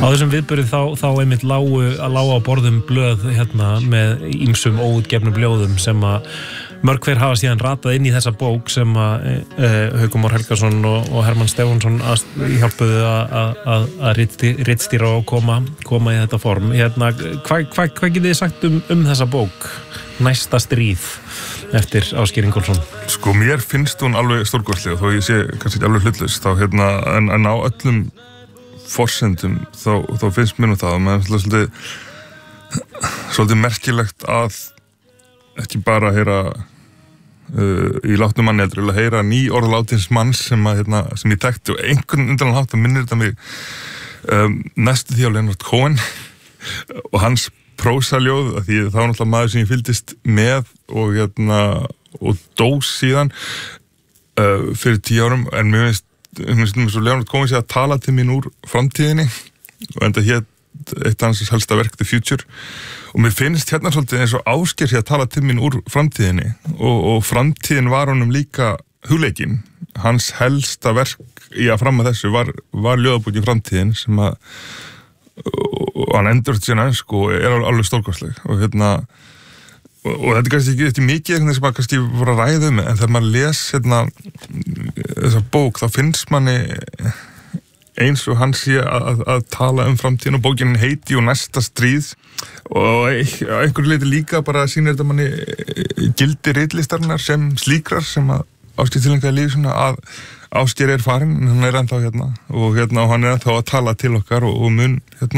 Á þessum viðburði þá einmitt lágu á borðum blöð hérna með ýmsum óútgefnum ljóðum sem að mörg hver hafa síðan ratað inn í þessa bók sem að Haukur Már Helgason og Hermann Stefánsson hjálpuðu að ritstýra og koma í þetta form. Hérna, hvað getið þið sagt um þessa bók? Næsta stríð eftir Ásgeir Ingólfsson. Sko, mér finnst hún alveg stórkostleg þó ég sé kannski ekki alveg hlutlaus þá hérna, en á öllum forsendum þá finnst mér nú það og maður svolítið merkilegt að ekki bara heyra í látnum manni heldur að heyra ný orð látins manns sem ég tekti og einhvern undanlega hátt að minnir þetta mig næstu því á Leonard Cohen og hans prósaljóð af því þá var náttúrulega maður sem ég fylgdist með og dó síðan fyrir 10 árum en mér finnst svo Leonard Cohen sé að tala til mín úr framtíðinni og enda hér eitt hans helsta verk The Future og mér finnst hérna svolítið eins og Ásgeir sé að tala til mín úr framtíðinni og framtíðin var honum líka hugleikinn. Hans helsta verk í að fram að þessu var ljóðabókin Framtíðin sem að og hann endur síðan ensku og alveg stórkostleg og og þetta kannski ekki eftir mikið sem maður kannski voru að ræða en þegar maður les þessa bók þá finnst manni eins og hann sé að tala framtíðin og bókin heiti og næsta stríð og einhverju leiti líka bara sýnir þetta manni gildi ritlistarinnar sem slíkrar sem að Ásgeir tileinkaði lífi svona að Ásgeir farinn en hann ennþá og hann ennþá að tala til okkar og mun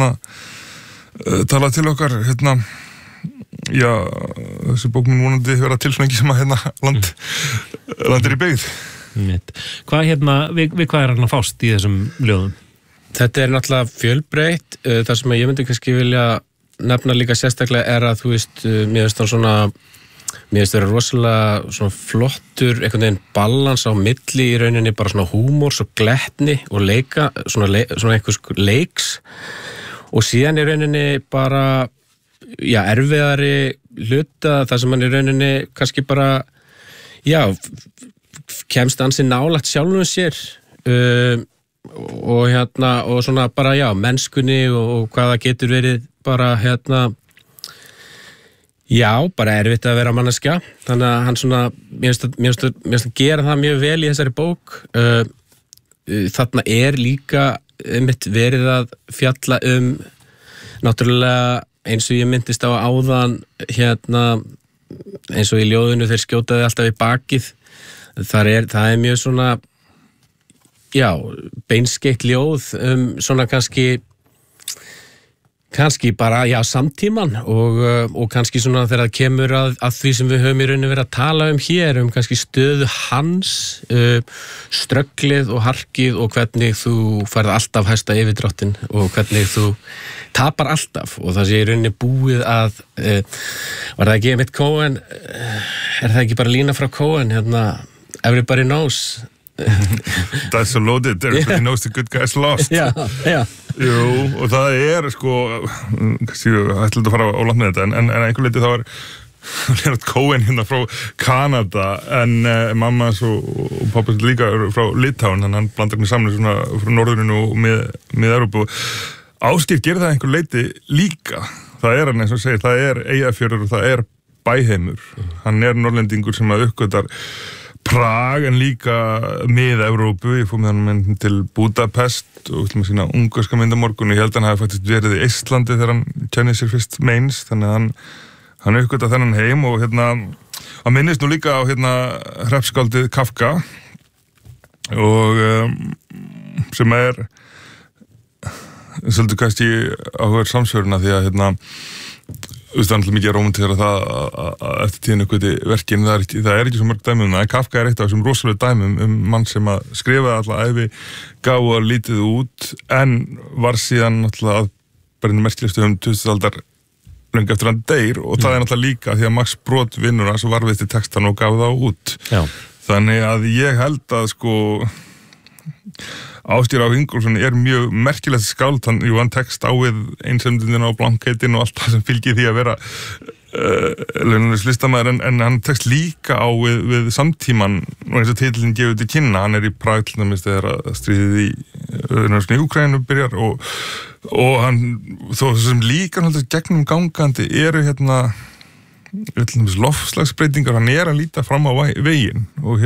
tala til okkar já, þessi bók mun vonandi vera til svona ekki sem að landir í byggð. Hvað við hvað hann að fást í þessum ljóðum? Þetta náttúrulega fjölbreytt. Það sem ég myndi kannski vilja nefna líka sérstaklega að þú veist, mér finnst vera rosalega svona flottur einhvern veginn balans á milli í rauninni bara svona húmor, svo glettni og leika, svona einhvers leiks og síðan í rauninni bara erfiðari hluta þar sem hann í rauninni kannski bara kemst ansi nálægt sjálfum sér og svona bara mennskunni og hvað það getur verið bara bara erfitt að vera manneskja þannig að hann svona mér finnst að gera það mjög vel í þessari bók þarna líka einmitt verið að fjalla náttúrulega eins og ég myndist á áðan eins og í ljóðinu þeir skjótaði alltaf í bakið það er mjög svona beinskeytt ljóð svona kannski bara, samtíman og kannski svona þegar það kemur að því sem við höfum í rauninni verið að tala hér kannski stöðu hans strögglið og harkið og hvernig þú færð alltaf hæsta yfirdráttinn og hvernig þú tapar alltaf og það sé í rauninni búið að var það ekki einmitt Cohen það ekki bara lína frá Cohen everybody knows That's so loaded, everybody knows the good guy's lost Já Jú, og það sko kannski ætlaði að fara á langt með þetta en einhver leiti þá var Leonard Cohen frá Kanada en mamma og pappa líka frá Litauen þannig að hann blandar mig saman svona frá norðurinu og með Evrópu Ásgeir gerir það einhver leiti líka það hann eins og segir, það Eyjafjörður og það bæheimur hann norrlendingur sem að uppgötar Prag en líka mið-Evrópu, ég fór með hann til Budapest og með sína ungarska myndamorgun og ég held að hann hafi faktisk verið í Íslandi þegar hann kennið sér fyrst meins þannig að hann uppgötta þennan heim og hann minnist nú líka á hreppskáldið Kafka og sem svolítið kannski áhugaður samsvöruna því að þú veist, það er mikið rómantísera það að eftir tíðinu hvernig verkin, það er ekki svo mörg dæmum en Kafka eitt af þessum rosalega dæmum mann sem að skrifa alltaf ævi gáðu að lítið út en var síðan náttúrulega að bara einu merkilegustu 20. aldar löngu eftir hann deyr og það er náttúrulega líka því að Max Brod vinnur hans og varðveitti textan og gaf þá út þannig að ég held að Ásgeir Á. Ingólfsson mjög merkilegt skáld hann tekst á við einsemdina og blankettin og allt það sem fylgir því að vera launulegs listamaður en hann tekst líka á við samtíman og eins og titillinn gefur til kynna, hann í Prag til dæmis þegar stríðið í Úkraínu byrjar og hann, þó sem líka gegnum gangandi eru loftslagsbreytingar, hann að líta fram á veginn og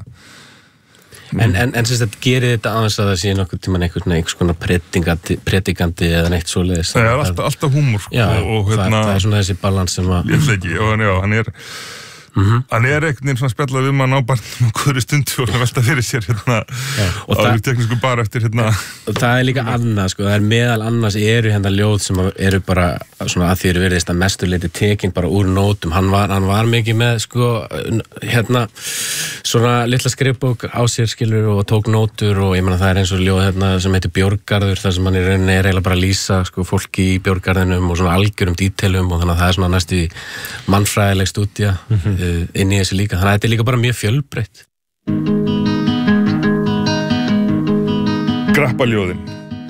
En sem þetta gerir þetta aðeins að það sé nokkuð tíman einhvers konar predikandi eða neitt svoleiðis. Það alltaf húmor sko. Já, og það er svona þessi balans sem að... Léttleiki og hann hann einhvern veginn svona spjallað um að ná barnum á góðri stundu og velta fyrir sér og það teknísku bara eftir Og það líka annað sko, það meðal annars eru ljóð sem eru bara svona að því verðist að mestu leyti tekin bara úr nótum, hann var mikið með sko, svona litla skrifbók á sér skilur og tók nótur og ég meina það eins og ljóð sem heitir Björgarður, þar sem hann í rauninni eiginlega bara að lýsa sko fólki í Björgarðinum og svona algjörum dítelum og þannig að það svona næstu mannfræðileg stúdía inn í þessu líka, þannig að þetta líka bara mjög fjölbreytt. Grappaljóðin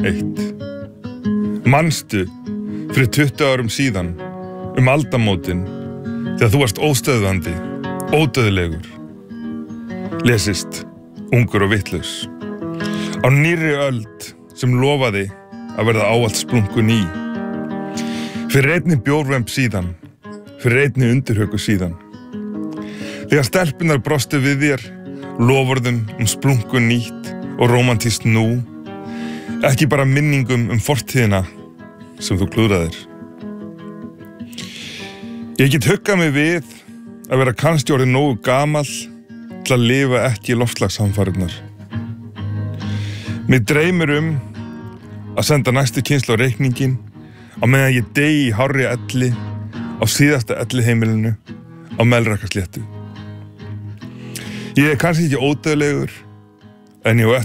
1. Manstu fyrir 20 árum síðan aldamótin þegar þú varst óstöðvandi, ódauðlegur. Lesist, ungur og vitlaus. Á nýrri öld sem lofaði að verða ávallt splungun í. Fyrir einni bjórvemb síðan, fyrir einni undirhöku síðan. Þegar stelpunar brostu við þér, lofurðum splungun nýtt og rómantískt nú, ekki bara minningum fortíðina sem þú klúðraðir. Ég get huggað mig við að vera kannski orðið nógu gamall til að lifa ekki loftslagshamfarirnar. Mig dreymir að senda næstu kynslóð reikninginn á meðan ég dey í hárri elli á síðasta elliheimilinu á Melrakkasléttu. Ég kannski ekki ódauðlegur, en ég á